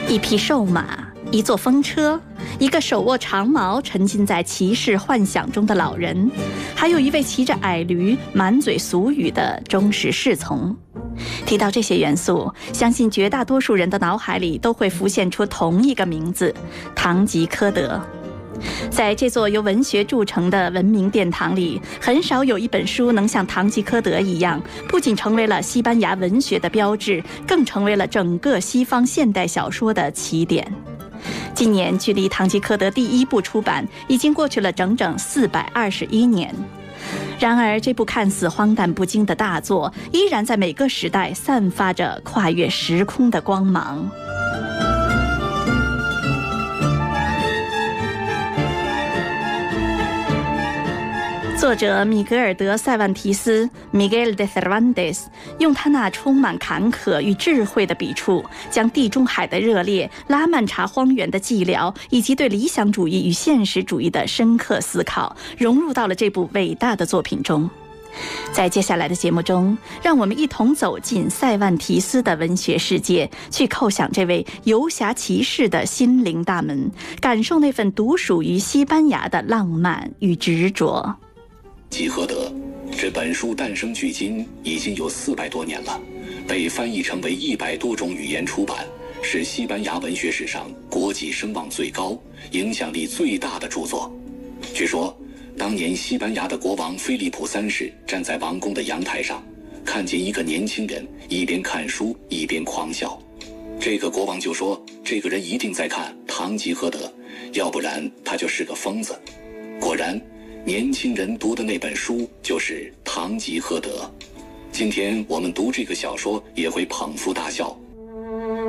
一匹瘦马，一座风车，一个手握长矛沉浸在骑士幻想中的老人，还有一位骑着矮驴满嘴俗语的忠实侍从。提到这些元素，相信绝大多数人的脑海里都会浮现出同一个名字——堂吉诃德。在这座由文学铸成的文明殿堂里，很少有一本书能像《堂吉诃德》一样，不仅成为了西班牙文学的标志，更成为了整个西方现代小说的起点。今年距离《堂吉诃德》第1部出版已经过去了整整421年。然而，这部看似荒诞不经的大作，依然在每个时代散发着跨越时空的光芒。作者米格尔·德·塞万提斯 （Miguel de Cervantes） 用他那充满坎坷与智慧的笔触，将地中海的热烈、拉曼查荒原的寂寥，以及对理想主义与现实主义的深刻思考，融入到了这部伟大的作品中。在接下来的节目中，让我们一同走进塞万提斯的文学世界，去叩响这位游侠骑士的心灵大门，感受那份独属于西班牙的浪漫与执着。 吉诃德这本书诞生距今已经有400多年了，被翻译成为100多种语言出版，是西班牙文学史上国际声望最高、影响力最大的著作。据说当年西班牙的国王菲利普3世站在王宫的阳台上，看见一个年轻人一边看书一边狂笑，这个国王就说，这个人一定在看《堂吉诃德》，要不然他就是个疯子。果然年轻人读的那本书就是《堂吉诃德》。今天我们读这个小说也会捧腹大笑，